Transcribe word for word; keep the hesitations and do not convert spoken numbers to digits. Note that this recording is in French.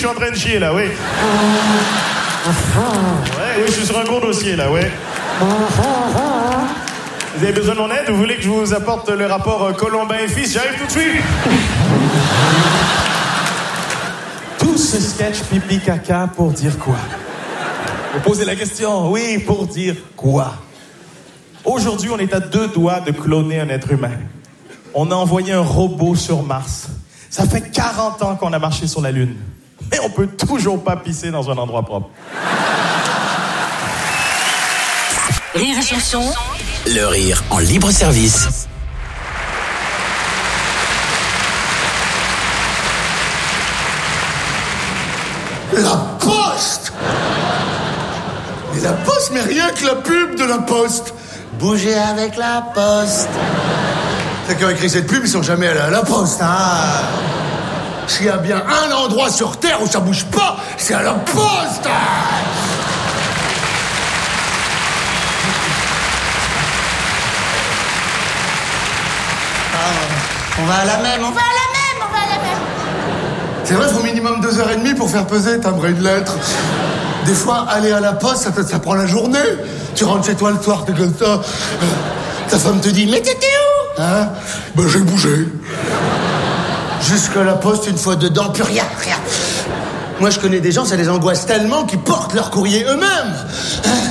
suis en train de chier, là, oui. Ouais, oui, je suis sur un gros dossier, là, ouais. Vous avez besoin de mon aide? Vous voulez que je vous apporte le rapport euh, Colombin et Fils? J'arrive tout de suite. Tout ce sketch pipi caca pour dire quoi? Vous posez la question, oui, pour dire quoi? Aujourd'hui, on est à deux doigts de cloner un être humain. On a envoyé un robot sur Mars. Ça fait quarante ans qu'on a marché sur la Lune. Mais on peut toujours pas pisser dans un endroit propre. Rire et chanson. Le rire en libre service. La Poste! Mais la Poste, mais rien que la pub de la Poste. Bougez avec la Poste. Ceux qui ont écrit cette pub, ils sont jamais allés à la Poste, hein. S'il y a bien un endroit sur Terre où ça bouge pas, c'est à la Poste. On va à la même, on va à la même, on va à la même. C'est vrai, il faut minimum deux heures et demie pour faire peser timbre une lettre. Des fois, aller à la Poste, ça, te, ça prend la journée. Tu rentres chez toi le soir, t'es comme ça. Ta femme te dit, mais t'étais où? Hein? Ben, j'ai bougé. Jusqu'à la Poste, une fois dedans, plus rien, rien. Moi, je connais des gens, ça les angoisse tellement qu'ils portent leur courrier eux-mêmes. Hein?